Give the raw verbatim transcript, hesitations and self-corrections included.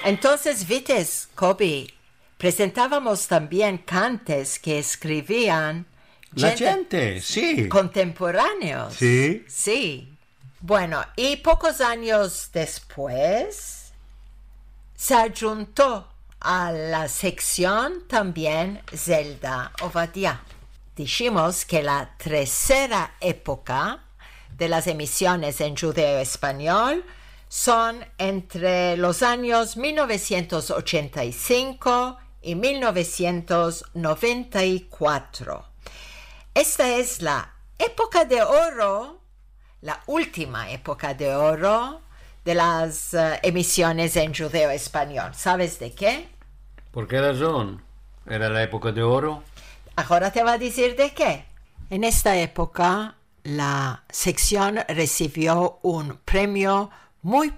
Entonces, vites, Kobe, presentábamos también cantes que escribían La gente, sí. contemporáneos. Sí. Sí. Bueno, y pocos años después se adjuntó a la sección también Zelda Ovadia. Dijimos que la tercera época de las emisiones en judeo-español son entre los años mil novecientos ochenta y cinco y mil novecientos noventa y cuatro. Esta es la época de oro, la última época de oro de las uh, emisiones en judeo-español. ¿Sabes de qué? ¿Por qué razón? ¿Era la época de oro? Ahora te va a decir de qué. En esta época, la sección recibió un premio muy